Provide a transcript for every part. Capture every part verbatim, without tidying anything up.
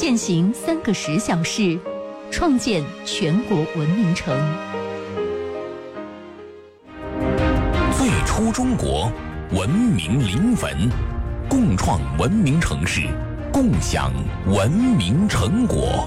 践行三个十小时，创建全国文明城。 最初中国，文明临汾，共创文明城市，共享文明成果。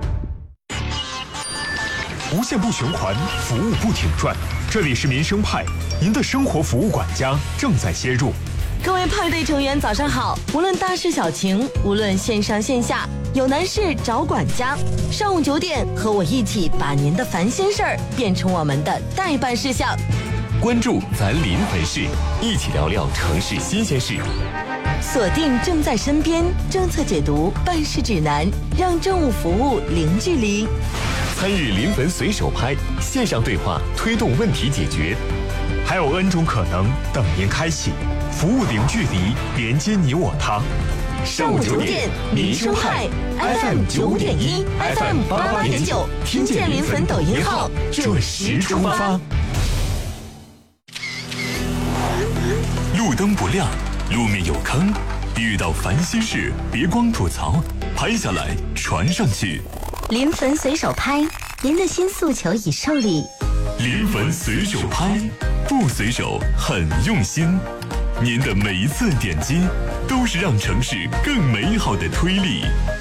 无限不循环，服务不停转。这里是民生派，您的生活服务管家正在接入。 各位派对成员早上好，无论大事小情，无论线上线下，有难事找管家。上午九点，和我一起把您的烦心事儿变成我们的待办事项。 关注咱临汾市，一起聊聊城市新鲜事。 锁定正在身边政策解读办事指南，让政务服务零距离。 参与临汾随手拍线上对话，推动问题解决。 还有 N 种可能等您开启，服务零距离，连接你我他。 上午九点，民生派 F M 九点一 ，F M 八八点九，听见临汾抖音号，准时出发。 路灯不亮，路面有坑，遇到烦心事别光吐槽，拍下来传上去。 临汾随手拍，您的新诉求已受理。 临汾随手拍，不随手很用心。您的每一次点击，都是让城市更美好的推力。